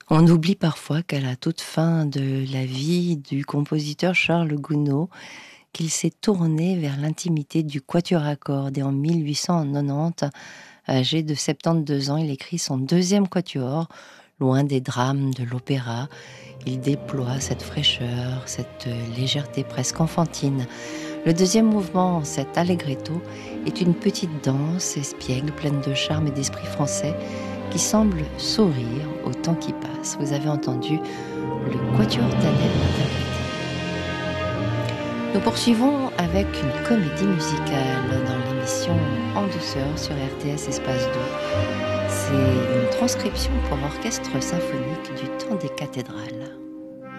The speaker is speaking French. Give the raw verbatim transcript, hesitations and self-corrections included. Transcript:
On oublie parfois qu'à la toute fin de la vie du compositeur Charles Gounod, qu'il s'est tourné vers l'intimité du quatuor à cordes et en mille huit cent quatre-vingt-dix, âgé de soixante-douze ans, il écrit son deuxième quatuor, loin des drames de l'opéra. Il déploie cette fraîcheur, cette légèreté presque enfantine. Le deuxième mouvement, cet allegretto, est une petite danse espiègle, pleine de charme et d'esprit français, qui semble sourire au temps qui passe. Vous avez entendu le Quatuor Tanel interprété. Nous poursuivons avec une comédie musicale dans l'émission En douceur sur R T S Espace deux. C'est une transcription pour orchestre symphonique du temps des cathédrales.